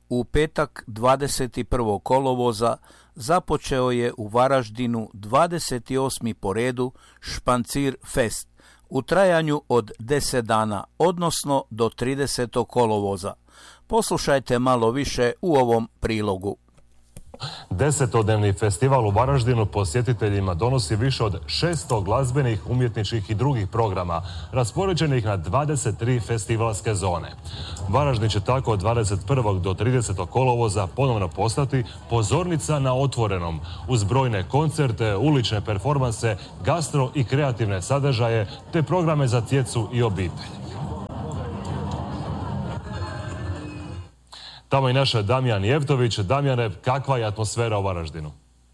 U petak 21. kolovoza započeo je u Varaždinu 28. po redu Špancir Fest u trajanju od 10 dana, odnosno do 30. kolovoza. Poslušajte malo više u ovom prilogu. 10-dnevni festival u Varaždinu posjetiteljima donosi više od 600 glazbenih, umjetničkih i drugih programa, raspoređenih na 23 festivalske zone. Varaždin će tako od 21. do 30. kolovoza ponovno postati pozornica na otvorenom, uz brojne koncerte, ulične performanse, gastro i kreativne sadržaje, te programe za djecu i obitelj. Tamo i naš Damjan Jevtović. Damjane, kakva je atmosfera u Varaždinu?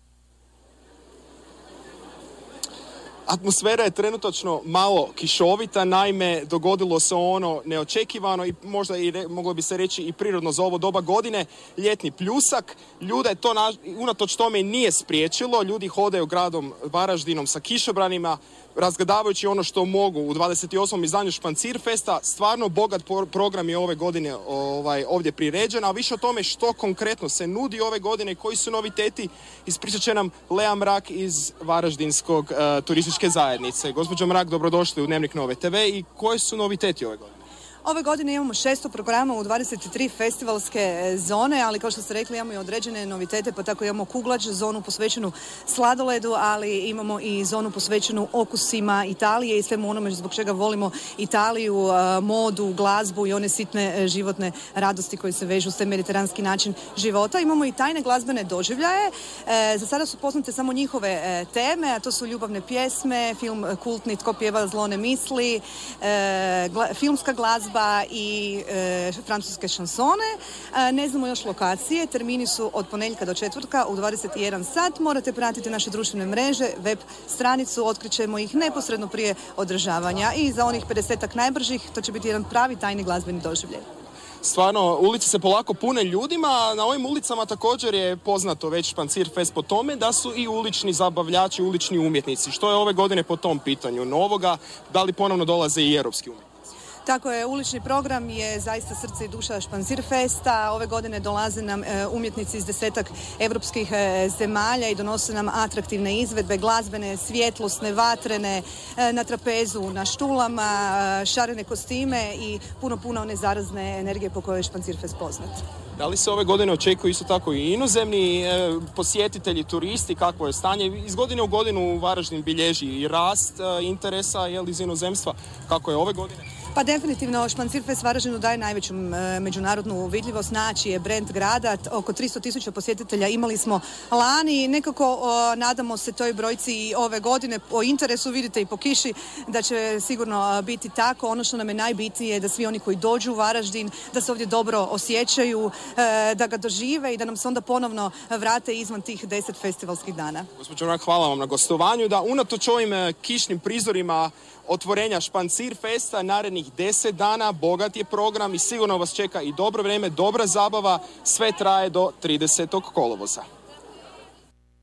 Atmosfera je trenutačno malo kišovita, naime dogodilo se ono neočekivano i možda i moglo bi se reći i prirodno za ovo doba godine, ljetni pljusak. Ljude to unatoč tome nije spriječilo, ljudi hodaju gradom Varaždinom sa kišobranima, razgledavajući ono što mogu. U 28. izdanju Špancir Festa stvarno bogat program je ove godine ovdje priređen, a više o tome što konkretno se nudi ove godine i koji su noviteti ispričat će nam Lea Mrak iz Varaždinskog turističke zajednice. Gospođo Mrak, dobrodošli u Dnevnik Nove TV i koji su noviteti ove godine? Ove godine imamo 600 programa u 23 festivalske zone, ali kao što ste rekli imamo i određene novitete, pa tako imamo Kuglač, zonu posvećenu sladoledu, ali imamo i zonu posvećenu okusima Italije i svemu onome zbog čega volimo Italiju, modu, glazbu i one sitne životne radosti koje se vežu s taj mediteranski način života. Imamo i tajne glazbene doživljaje. Za sada su poznate samo njihove teme, a to su ljubavne pjesme, film kultni Tko pjeva zlo ne misli, filmska glazba i francuske šansone. Ne znamo još lokacije, termini su od ponedjeljka do četvrtka u 21 sat. Morate pratiti naše društvene mreže, web stranicu, otkrićemo ih neposredno prije održavanja i za onih 50-ak najbržih to će biti jedan pravi tajni glazbeni doživljaj. Stvarno, ulice se polako pune ljudima, a na ovim ulicama također je poznato već Špancir Fest po tome da su i ulični zabavljači, ulični umjetnici. Što je ove godine po tom pitanju novoga? Da li ponovno dolaze i europski umjetnici? Tako je, ulični program je zaista srce i duša Špancir Festa. Ove godine dolaze nam umjetnici iz 10-ak evropskih zemalja i donose nam atraktivne izvedbe, glazbene, svjetlosne, vatrene, na trapezu, na štulama, šarene kostime i puno one zarazne energije po kojoj je Špancir Fest poznat. Da li se ove godine očekuju isto tako i inozemni posjetitelji, turisti, kakvo je stanje? Iz godine u godinu Varaždin bilježi i rast interesa iz inozemstva. Kako je ove godine? Pa definitivno Špancir Fest Varaždinu daje najveću međunarodnu vidljivost, znači je brend grada, oko 300.000 posjetitelja imali smo lani, nekako nadamo se toj brojci i ove godine, po interesu vidite i po kiši da će sigurno biti tako. Ono što nam je najbitnije je da svi oni koji dođu u Varaždin, da se ovdje dobro osjećaju, da ga dožive i da nam se onda ponovno vrate izvan tih 10 festivalskih dana. Gospođo Mrak, hvala vam na gostovanju, da unatoč ovim kišnim prizorima otvorenja Špancir Festa narednih 10 dana, bogat je program i sigurno vas čeka i dobro vrijeme, dobra zabava, sve traje do 30. kolovoza.